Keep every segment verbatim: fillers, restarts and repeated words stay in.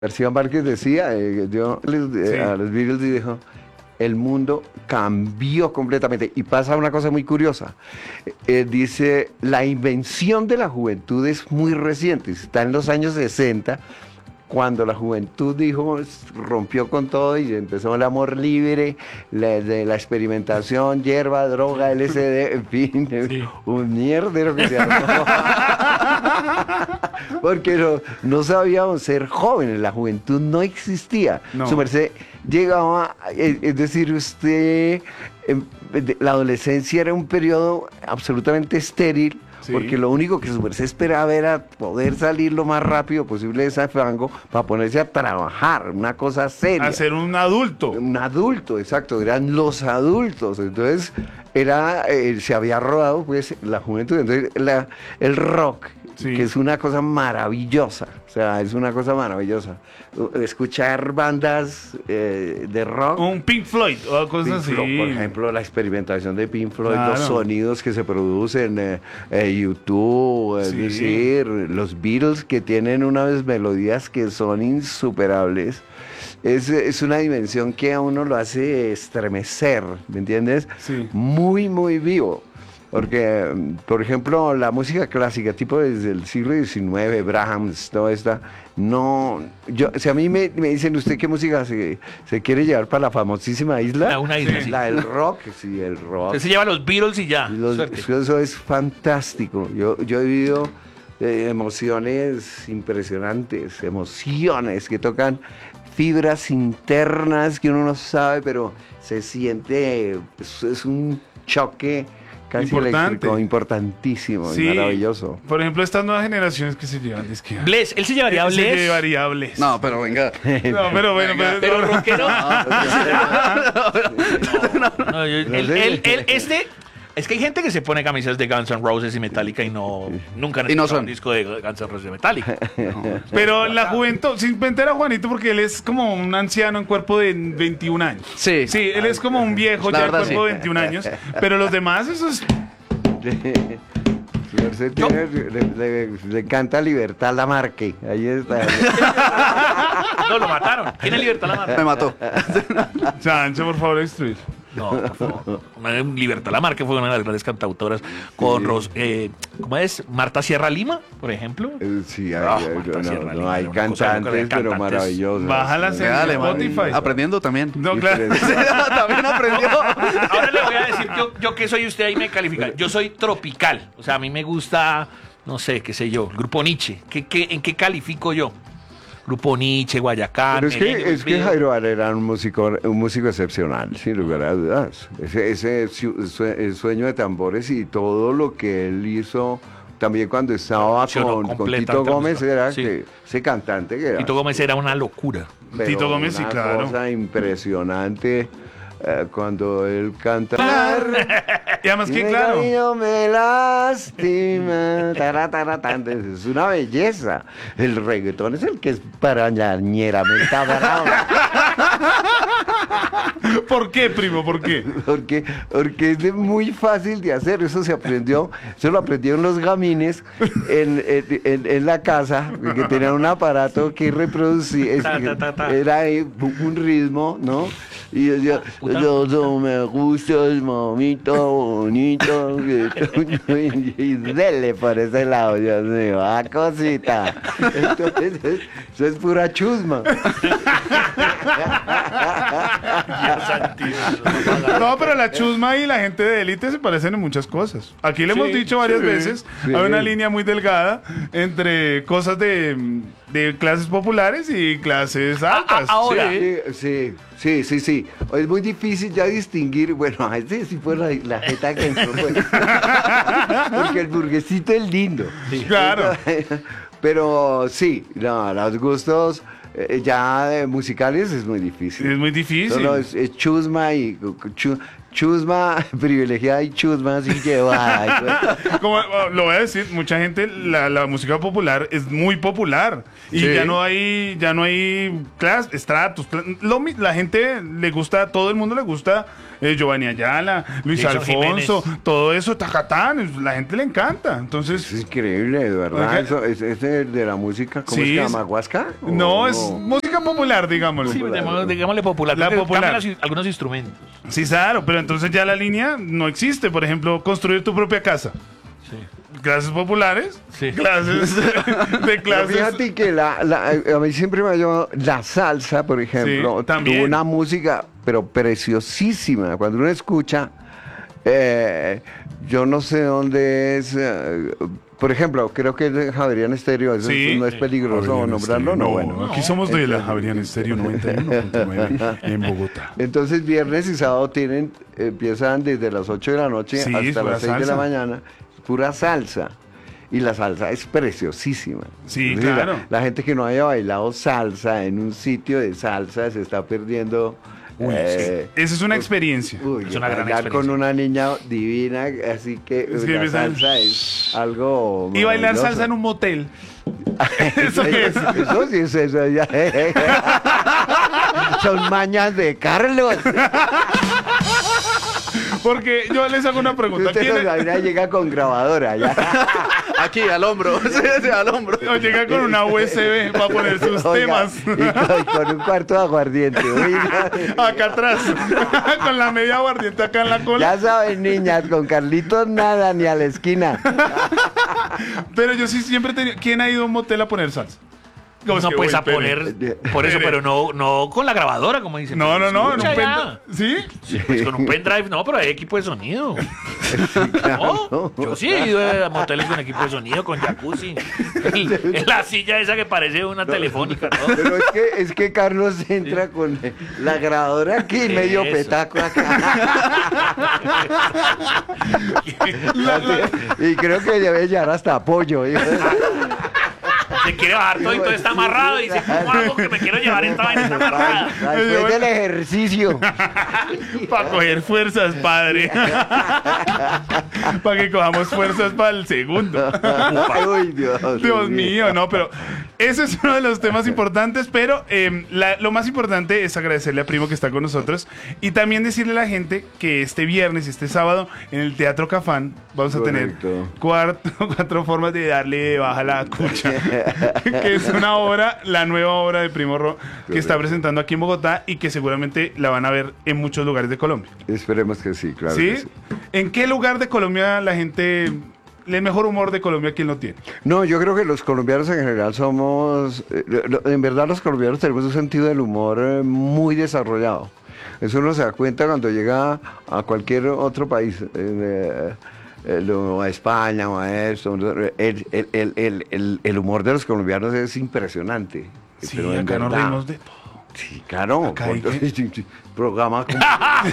García Márquez decía, eh, yo les- eh, Sí. a los Beatles dijo, el mundo cambió completamente. Y pasa una cosa muy curiosa. Eh, eh, dice, la invención de la juventud es muy reciente, está en los años sesenta, cuando la juventud dijo, s- rompió con todo y empezó el amor libre, la, de la experimentación, hierba, droga, L S D, en fin, Sí. un mierdero que se armó. Porque no, no sabíamos ser jóvenes, la juventud no existía. No. Su merced llegaba, es es decir, usted, em, de- la adolescencia era un periodo absolutamente estéril, Sí. porque lo único que su merced esperaba era poder salir lo más rápido posible de ese fango para ponerse a trabajar, una cosa seria. A ser un adulto. Un adulto, exacto, eran los adultos. Entonces, era, eh, se había rodado pues la juventud. Entonces, la- el rock, Sí. que es una cosa maravillosa. O sea, es una cosa maravillosa. Uh, Escuchar bandas eh, de rock. Un Pink Floyd o cosas Pink así. Floyd, por ejemplo, la experimentación de Pink Floyd, Claro. los sonidos que se producen, eh, eh, YouTube, es Sí. decir, los Beatles que tienen unas melodías que son insuperables. Es, es una dimensión que a uno lo hace estremecer, ¿me entiendes? Sí. Muy, muy vivo. Porque, mm, por ejemplo, la música clásica, tipo desde el siglo diecinueve, Brahms, toda esta, no, yo, si a mí me, me dicen, ¿usted qué música se, se quiere llevar para la famosísima isla? La- una isla, Sí. sí. La del rock, sí, el rock. Usted se lleva los Beatles y ya. Y los- Suerte. eso es fantástico. Yo, yo he vivido eh, emociones impresionantes, emociones que tocan fibras internas que uno no sabe, pero se siente, es, es un choque casi Importante. eléctrico, importantísimo Sí. y maravilloso. Por ejemplo, estas nuevas generaciones que se llevan disque. Bless, él se llevaría a Se Bless. llevaría a Bless. No, pero venga. No, pero bueno, Venga. pero, Pero rockero. No, No, yo- él- sé. él- él- este. Es que hay gente que se pone camisas de Guns N' Roses y Metallica y no nunca han Y no escuchado son. un disco de Guns N' Roses y Metallica. pero la juventud, sin meter a Juanito porque él es como un anciano en cuerpo de veintiún años. Sí. Sí, él es como un viejo La ya en verdad, cuerpo sí. de veintiún años, pero los demás, eso es... Su merced tiene- le, le- le encanta Libertad Lamarque. Ahí está. No, lo mataron. ¿Quién es Libertad Lamarque? Me mató. Sancho, por favor, destruir. No, por favor. Una- Libertad Lamarque fue una de las grandes cantautoras con Ros, eh, ¿cómo es? Marta Sierra Lima, por ejemplo. Eh, Sí, hay, Ah, hay- Marta no, Sierra no, Lima, hay era una cosa loca de cantantes, pero cantantes. maravillosos. Bájalas en Dale, man. Spotify. Aprendiendo también. No, claro. También aprendió. Ahora le voy a decir yo, yo qué soy, usted ahí me califica. Yo soy tropical. O sea, a mí me gusta, no sé, qué sé yo, el grupo Nietzsche. ¿Qué, qué, ¿En qué califico yo? Grupo Nietzsche, Guayacán. Pero es Merengue, que, es que Olvido. Jairo Val era un músico, un músico excepcional, sin lugar a dudas. Ese, ese su- sue- el sueño de tambores y todo lo que él hizo, también cuando estaba Funcionó con, con completa Tito la Gómez, música. era Sí. que, ese cantante que era. Tito Gómez era una locura. pero Tito Gómez, sí, una claro. cosa impresionante eh, cuando él canta. Y además Y que, mi claro, cariño me lastima. Tara, tara, tan. Es una belleza. El reggaetón es el que es para ñañeramente bravo. ¿por qué, primo? ¿Por qué? Porque, porque es de muy fácil de hacer. Eso se aprendió, eso lo aprendieron los gamines en, en- en- en la casa, que tenían un aparato que reproducía, es- Ta, ta, ta, ta. era ahí un ritmo, ¿no? Y yo decía, puta. yo, yo me gusta el momito bonito. Y, y dele por ese lado, Dios mío, ah, cosita. Entonces, eso es pura chusma. No, pero la chusma y la gente de élite se parecen en muchas cosas. Aquí le hemos Sí, dicho varias sí, veces, sí. hay una línea muy delgada entre cosas de, de clases populares y clases altas. a- ahora. Sí, sí, sí, sí, sí. Es muy difícil ya distinguir, bueno, ese sí fue la, la jeta que entró, pues. Porque el burguesito es lindo. Claro. Pero sí, no, los gustos eh, ya eh, musicales es muy Sí, difícil. es muy difícil. Solo es, es chusma y chu- chusma privilegiada y chusma así llevada. Como oh, lo voy a decir, mucha gente, la, la música popular es muy popular y Sí. ya no hay, ya no hay clases, estratos. cla- lo mi- la gente le gusta, a todo el mundo le gusta eh, Giovanni Ayala, Luis Jason Alfonso, Jiménez. todo eso, Tacatán, la gente le encanta. Es Entonces, increíble, de verdad. Oiga. Eso, es, es de, de la música, ¿cómo Sí, se es- llama? ¿Huasca? ¿O no, es música popular, digámoslo. Sí, digamos- digámosle popular. La porque popular. cambian los- algunos instrumentos. Sí, claro, pero entonces ya la línea no existe. Por ejemplo, construir tu propia casa. Sí. Clases populares, Sí. clases de Pero clases. fíjate que la, la- a mí siempre me ha llamado la salsa, por ejemplo, Sí, también. tuvo una música, pero preciosísima. Cuando uno escucha, eh, yo no sé dónde es, eh, por ejemplo, creo que es de Javerian Estéreo, eso Sí. no es peligroso Javerian nombrarlo, Estéreo. no, No, bueno. aquí somos de la Javerian Estéreo noventa y uno punto nueve en Bogotá. Entonces viernes y sábado tienen, empiezan desde las ocho de la noche Sí, es hasta pura las seis de la salsa. mañana, pura salsa. Y la salsa es preciosísima. Sí, Es decir, claro. La, la gente que no haya bailado salsa en un sitio de salsa se está perdiendo. Uy, eh, sí. Esa es una experiencia. uy, Es una gran bailar con experiencia. una niña divina, así que, Es que la empiezan- salsa es algo. Y bailar maravilloso. salsa en un motel. ¿Eso qué es? Eso sí es eso. ya. Son mañas de Carlos. Porque yo les hago una pregunta. Usted ¿Quién no sabe, llega con grabadora ya. Aquí, al hombro. Sí, sí, al hombro. o llega con una U S B para poner sus Oiga, temas? y con, con un cuarto de aguardiente. oiga. Acá atrás. Con la media aguardiente acá en la cola. Ya saben, niñas, con Carlitos nada, ni a la esquina. Pero yo sí siempre he tenido. ¿Quién ha ido a un motel a poner salsa? Como es No, que, pues uy, a Pere. poner. Por eso, Pere. pero no, no con la grabadora, como dicen. No, no, no. En un Escucha pen... ya. ¿Sí? Sí, pues con un pendrive, no, pero hay equipo de sonido. claro. No, yo sí he ido a moteles con equipo de sonido, con jacuzzi. En, en la silla esa que parece una telefónica, ¿no? Pero es que, es que Carlos entra con la grabadora aquí, medio Eso. petaco acá. Y creo que debe llevar hasta apoyo. Se quiere bajar todo y todo está amarrado. Y dice, ¿cómo hago que me quiero llevar esta vaina está amarrada? Después del ejercicio. Para coger fuerzas, padre. Para que cojamos fuerzas para el segundo. Uy, Dios. Dios mío, no, pero ese es uno de los temas importantes, pero eh, la- lo más importante es agradecerle a Primo que está con nosotros y también decirle a la gente que este viernes y este sábado en el Teatro Cafán vamos a Correcto. tener cuatro, cuatro formas de darle de baja a la cucha, que es una obra, la nueva obra de Primo Ro, que está presentando aquí en Bogotá y que seguramente la van a ver en muchos lugares de Colombia. Esperemos que sí, claro. ¿Sí? que sí. ¿En qué lugar de Colombia la gente, el mejor humor de Colombia, quién lo tiene? No, yo creo que los colombianos en general somos, eh, lo- en verdad los colombianos tenemos un sentido del humor eh, muy desarrollado. Eso uno se da cuenta cuando llega a cualquier otro país, eh, eh, lo- a España o a esto. El, el- el- el- el- el humor de los colombianos es impresionante. Sí, pero en acá nos verdad. reímos de todo. Sí, claro. Acá hay con- que- programa como-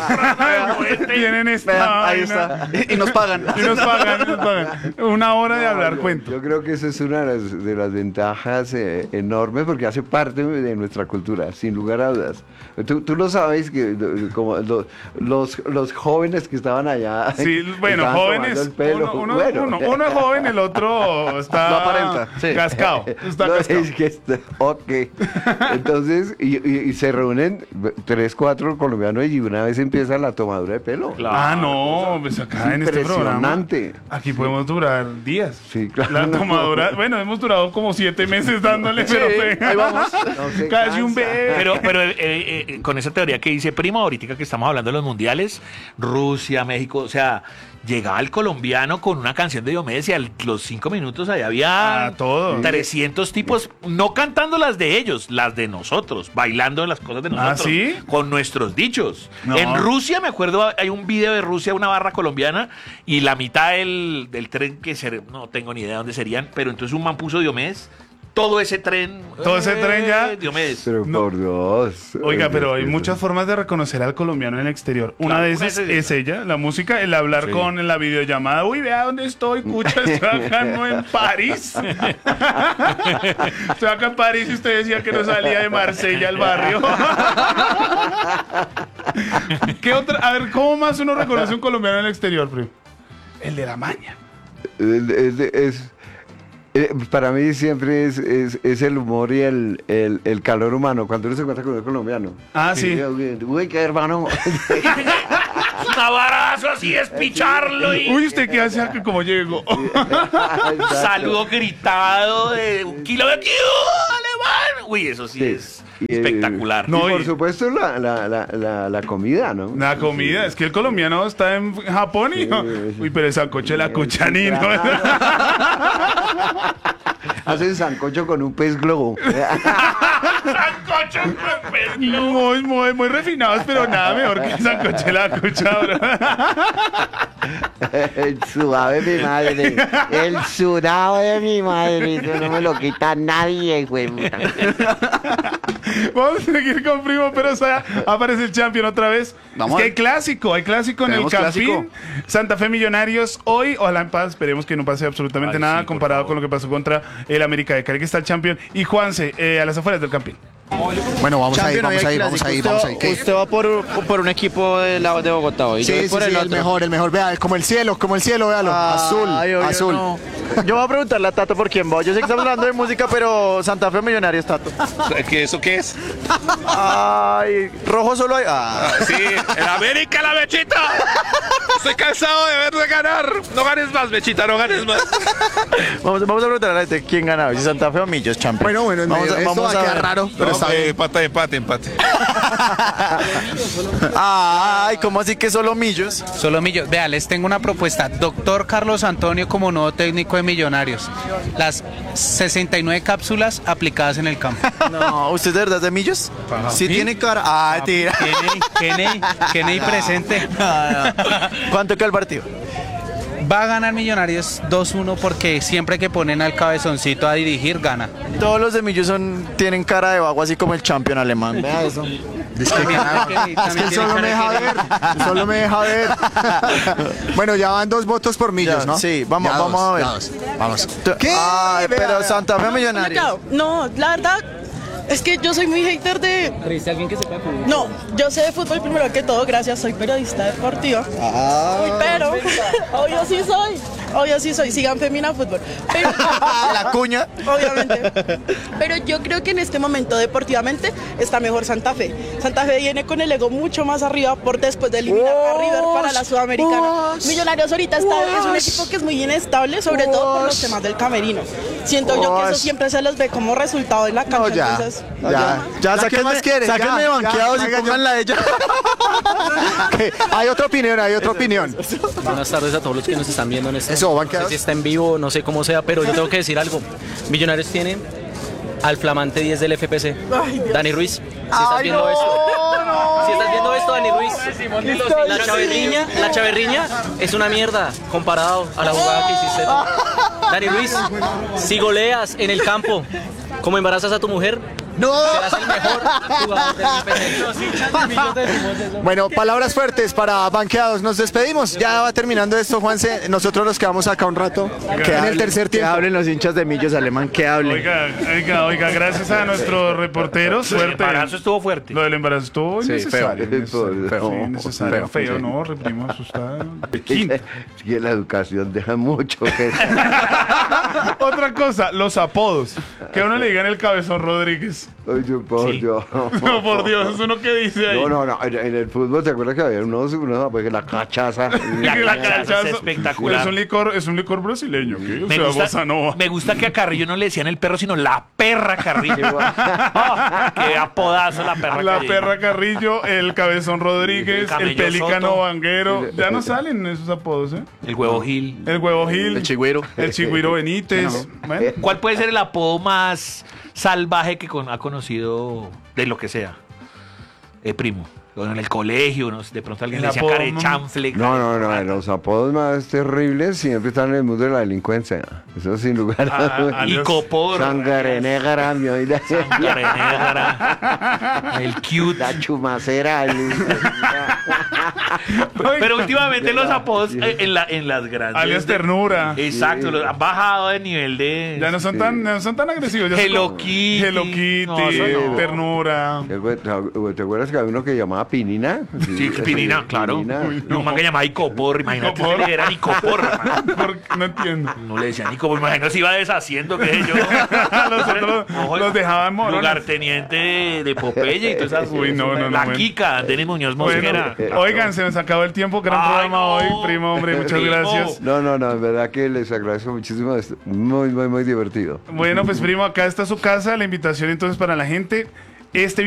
Tienen esta Vean, ahí vaina. está. Y nos pagan. Y nos pagan, y nos pagan. Una hora de hablar yo, cuento. Yo creo que esa es una de las, de las ventajas eh, enormes porque hace parte de nuestra cultura, sin lugar a dudas. Tú, tú lo sabes que eh, como lo- los, los jóvenes que estaban allá. Sí, bueno, estaban jóvenes. tomando el pelo. Uno, uno- Bueno. uno- uno es joven, el otro está. Lo aparenta, sí. Cascado. Está No, cascado. es que está- ok. Entonces, y, y- y se reúnen tres, cuatro colombianos y una vez empieza la tomadura de pelo. Ah, no, pues acá en este programa. Impresionante. Aquí podemos durar días. Sí, claro. La tomadura. Bueno, hemos durado como siete meses dándole, pero Sí, sí. ahí vamos. No se Casi un cansa. bebé. Pero, pero eh, eh, eh, con esa teoría que dice Primo, ahorita que estamos hablando de los mundiales, Rusia, México, o sea, llegaba el colombiano con una canción de Diomedes y a los cinco minutos ahí había Ah, todo. trescientos tipos, no cantando las de ellos, las de nosotros, bailando las cosas de ¿Ah, nosotros, sí? con nuestros dichos. No. En Rusia, me acuerdo, hay un video de Rusia, una barra colombiana, y la mitad del, del tren, que ser, no tengo ni idea de dónde serían, pero entonces un man puso Diomedes, todo ese tren. Todo ese tren ya. Diomedes. Pero No. por Dios. Oiga, pero hay Eso- muchas formas de reconocer al colombiano en el exterior. Una Claro, de una esas es es ella, la música, el hablar Sí. con en la videollamada. Uy, vea dónde estoy, cucha, estoy acá no en París. Estoy acá en París y usted decía que no salía de Marsella al barrio. ¿Qué otra? A ver, ¿cómo más uno reconoce un colombiano en el exterior, primo? El de la maña. Es, es- es- eh, para mí siempre es, es, es el humor y el, el, el calor humano cuando uno se encuentra con un colombiano. Ah, sí. Uy, qué hermano. Un abrazo así es picharlo y Uy, ¿usted qué hace acá como llego? saludo gritado de un kilo de kilo alemán. Uy, eso sí, Sí. es Y, eh, espectacular. No, y por y- supuesto la, la, la, la, la comida, ¿no? La comida, es que el colombiano está en Japón y... Sí, sí. Uy, pero el sancocho de la cuchanino. Hacen sancocho con un pez globo. Sancocho con pez globo. Muy, muy, muy refinados, pero nada mejor que el sancocho de la cucha, bro. El sudado de mi madre. El sudado de mi madre. Eso no me lo quita nadie, güey. puta. Vamos a seguir con Primo, pero o sea, aparece el champion otra vez. Vamos es que a- hay clásico, hay clásico en el Tenemos Campín. clásico. Santa Fe Millonarios hoy, ojalá en paz, esperemos que no pase absolutamente Ay, nada sí, por comparado favor. con lo que pasó contra el América de Cali, que está el champion. Y Juanse, eh, a las afueras del Campín. Bueno, vamos a ir, Champion, vamos hoy a hay ir, vamos a ir, clásico. vamos a ir. Usted, ¿Qué? usted va por, por un equipo de, la, de Bogotá hoy. yo Sí, voy sí, por sí, el el, otro. mejor, el mejor. Vea, como el cielo, como el cielo, véalo. azul, Ay, obvio, azul. no. Yo voy a preguntarle a Tato por quién va. Yo sé que estamos hablando de música, pero Santa Fe Millonarios, Tato. ¿Qué, ¿Eso qué es? Ay, rojo solo hay. Ah. Sí, el América, la Bechita. Estoy cansado de verte ganar. No ganes más, Bechita, no ganes más. Vamos, vamos a preguntarle a la gente quién gana hoy, si Santa Fe o Millos, champion. Bueno, bueno, en vamos medio, a, esto vamos va a a quedar ver. raro, pero No, está eh, bien. empate, empate, empate. Ay, ¿cómo así que solo Millos? Solo Millos. Vea, les tengo una propuesta. Doctor Carlos Antonio como nuevo técnico de Millonarios. Las sesenta y nueve cápsulas aplicadas en el campo. No, ¿usted de verdad es de Millos? Sí, tiene cara. Ay, tira. Kenny, Kenny, Kenny presente. No, no. ¿Cuánto queda el partido? Va a ganar Millonarios dos uno porque siempre que ponen al cabezoncito a dirigir, gana. Todos los de Millos son, tienen cara de vago, así como el champion alemán. Vea eso. Discriminado. Kenny, Es que también él tiene solo cara me de deja Kenny. ver. él Solo me deja ver. Bueno, ya van dos votos por millos, Ya, ¿no? sí, vamos- Ya vamos dos, a ver. ya dos. Vamos. ¿Qué? Ay, Vea, pero vea. Santa Fe Millonarios. Claro, no, la verdad es que yo soy muy hater de... No, yo sé de fútbol primero que todo, gracias, soy periodista deportiva. Uy, pero, obvio sí soy, obvio sí soy, sigan Femina Fútbol. Pero, La cuña. obviamente. Pero yo creo que en este momento deportivamente está mejor Santa Fe. Santa Fe viene con el ego mucho más arriba por después de eliminar a River para la Sudamericana. Millonarios ahorita está, es un equipo que es muy inestable, sobre todo por los temas del camerino. Siento yo que eso Ush. siempre se les ve como resultado en la No, cancha. ya. Entonces, Ya, Ya, ¿Ya sáquenme, qué más quieres? sáquenme Ya, banqueados ya, y ya, pónganla a ella. ¿Qué? Hay otra opinión, hay otra opinión. Buenas tardes a todos los que nos están viendo en este. Eso, No banqueados. sé si está en vivo, no sé cómo sea, pero yo tengo que decir algo. Millonarios tiene al flamante diez del F P C, Dani Ruiz. Si estás viendo esto, si estás viendo esto, Dani Ruiz, la chaverriña, la chaverriña es una mierda comparado a la jugada que hiciste tú. Dani Ruiz, si goleas en el campo, como embarazas a tu mujer, ¡No! serás el mejor jugador del F P C. Bueno, palabras fuertes para banqueados. Nos despedimos. Ya va terminando esto, Juanse. Nosotros nos quedamos acá un rato. Queda en el tercer Que tiempo. hablen los hinchas de Millos alemán, que hablen. Oiga, oiga, oiga, gracias a nuestros reporteros. El Suerte. embarazo estuvo fuerte. Lo del embarazo estuvo Sí, innecesario. feo. innecesario, Feo. sí, innecesario. Feo, Feo, sí. no, reprimimos asustado. Sí, que la educación deja mucho que Otra cosa, los apodos. Que a uno le digan el Cabezón Rodríguez. Oye, por Sí. Dios. No, por Dios, ¿eso no qué dice ahí? No, no, no. En, en el fútbol, ¿te acuerdas que había unos, unos pues, la cachaza? La Que la cachaza es cachaza- espectacular. Es un licor, es un licor brasileño. ¿Qué? O Me sea, gusta, bossa nova. me gusta que a Carrillo no le decían el perro, sino la perra Carrillo. Oh, qué apodazo la perra La Carrillo. perra Carrillo, el Cabezón Rodríguez, el Camello Pelícano Soto. Vanguero. Ya no salen esos apodos, ¿eh? El huevo Gil. El Huevo Gil. El Chigüiro. El Chigüiro Benítez. Bueno, ¿Cuál puede ser el apodo más salvaje que con- ha conocido de lo que sea? Eh, primo. O en el colegio, no sé, de pronto alguien El le decía apodo, carechanfle. No, no, no. Los apodos más terribles siempre están en el mundo de la delincuencia. Eso sin lugar a Ah, dudas. ah, Y copor. Sangre negra, mi oída. Sangre negra. El cute. La chumacera. el- Pero últimamente los apodos eh, en, la, en las grandes. alias Ternura. Exacto, los han bajado de nivel de. Ya no son tan, no son tan agresivos. Ya son Hello como- Kitty. Hello Kitty, No, eso no. Ternura. ¿Te acuerdas que había uno que llamaba llamaba Pinina. Sí, Pinina, claro. Pinina. No, un man que llamaba Icopor, imagínate, usted le era Nicopor, man. Por- no entiendo. No le decía Nicopor, imagínate, se iba deshaciendo, qué sé yo. Los otros Ojo, los dejaban morones. lugarteniente de Popeye y todas esas. Uy, no, no, no, La bueno. Kika, Denis Muñoz Bueno, Mosquera. oigan, se nos acabó el tiempo. Gran Ay, programa no. hoy, primo, hombre. Muchas Primo. gracias. No, no, no, en verdad que les agradezco muchísimo. Es muy, muy, muy divertido. Bueno, pues primo, acá está su casa. La invitación entonces para la gente. Este